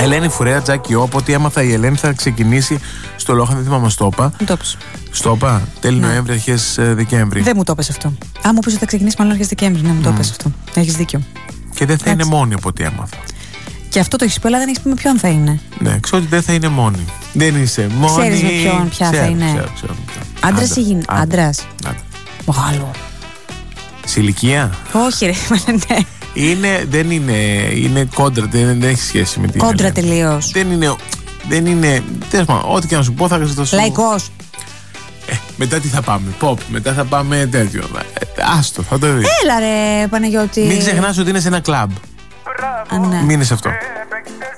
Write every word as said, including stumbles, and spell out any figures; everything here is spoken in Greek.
Ελένη Φουρέα, Τζάκι, όποτε έμαθα η Ελένη θα ξεκινήσει στο Λόχα, δεν θυμάμαι, στο ΟΠΑ. Μου το έπαιζε. Στο ΟΠΑ, τέλη ναι. Νοέμβρη, αρχές Δεκέμβρη. Δεν μου το έπαιζε αυτό. Α, μου πει ότι θα ξεκινήσει μάλλον αρχές Δεκέμβρη. Ναι, μου το έπαιζε αυτό. Έχεις δίκιο. Και δεν θα Έτσι. είναι μόνη από ό,τι έμαθα. Και αυτό το έχει πει, αλλά δεν έχει πει με ποιον θα είναι. Ναι, ξέρω ότι δεν θα είναι μόνη. Δεν είσαι μόνη. Ξέρεις με ποιον, ποια ξέρω, θα είναι. Ξέρω, ξέρω, ξέρω. Άντρας ή γυναίκα. Άντρας. Μεγάλο. Σε ηλικία. Όχι, ρε, ναι. Είναι, δεν είναι, είναι κόντρα, δεν, δεν έχει σχέση με την. Κόντρα τελείως. Δεν είναι, δεν είναι, τέλος πάντων, ό,τι και να σου πω θα σου. Λαϊκός. Ε, μετά τι θα πάμε, pop, μετά θα πάμε τέτοιο. Ε, άστο, θα το δεις. Έλα ρε Παναγιώτη. Μην ξεχνάς ότι είναι σε ένα κλαμπ. Α, ναι. Μείνε σε αυτό.